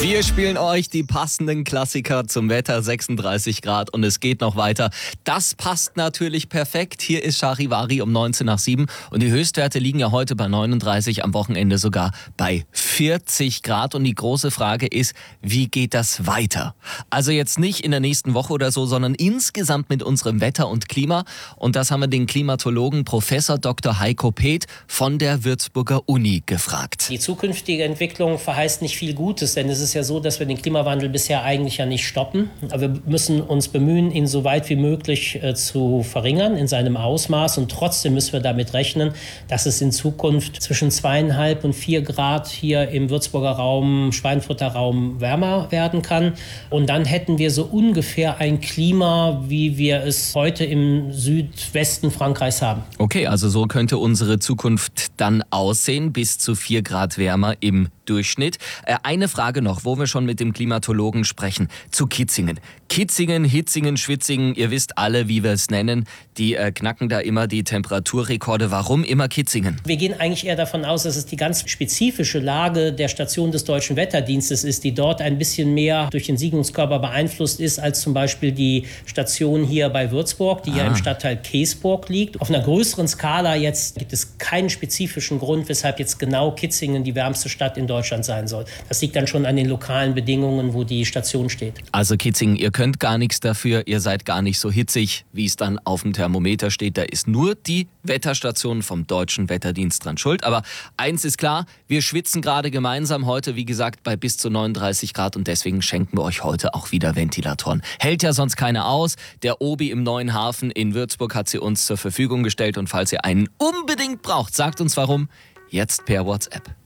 Wir spielen euch die passenden Klassiker zum Wetter, 36 Grad und es geht noch weiter. Das passt natürlich perfekt. Hier ist Charivari um 19 nach 7 und die Höchstwerte liegen ja heute bei 39, am Wochenende sogar bei 40 Grad. Und die große Frage ist, wie geht das weiter? Also jetzt nicht in der nächsten Woche oder so, sondern insgesamt mit unserem Wetter und Klima. Und das haben wir den Klimatologen Professor Dr. Heiko Peeth von der Würzburger Uni gefragt. Die zukünftige Entwicklung verheißt nicht viel Gutes, denn es ist ja so, dass wir den Klimawandel bisher eigentlich ja nicht stoppen. Aber wir müssen uns bemühen, ihn so weit wie möglich zu verringern in seinem Ausmaß. Und trotzdem müssen wir damit rechnen, dass es in Zukunft zwischen 2,5 und 4 Grad hier im Würzburger Raum, Schweinfurter Raum wärmer werden kann. Und dann hätten wir so ungefähr ein Klima, wie wir es heute im Südwesten Frankreichs haben. Okay, also so könnte unsere Zukunft dann aussehen, bis zu 4 Grad wärmer im Durchschnitt. Eine Frage noch, wo wir schon mit dem Klimatologen sprechen, zu Kitzingen. Kitzingen, Hitzingen, Schwitzingen, ihr wisst alle, wie wir es nennen, die knacken da immer die Temperaturrekorde. Warum immer Kitzingen? Wir gehen eigentlich eher davon aus, dass es die ganz spezifische Lage der Station des Deutschen Wetterdienstes ist, die dort ein bisschen mehr durch den Siedlungskörper beeinflusst ist, als zum Beispiel die Station hier bei Würzburg, die ja im Stadtteil Keesburg liegt. Auf einer größeren Skala jetzt gibt es keinen spezifischen Grund, weshalb jetzt genau Kitzingen die wärmste Stadt in Deutschland sein soll. Das liegt dann schon an den lokalen Bedingungen, wo die Station steht. Also Kitzingen, ihr könnt gar nichts dafür, ihr seid gar nicht so hitzig, wie es dann auf dem Thermometer steht. Da ist nur die Wetterstation vom Deutschen Wetterdienst dran schuld. Aber eins ist klar, wir schwitzen gerade gemeinsam heute, wie gesagt, bei bis zu 39 Grad und deswegen schenken wir euch heute auch wieder Ventilatoren. Hält ja sonst keiner aus. Der Obi im Neuen Hafen in Würzburg hat sie uns zur Verfügung gestellt und falls ihr einen unbedingt braucht, sagt uns warum, jetzt per WhatsApp.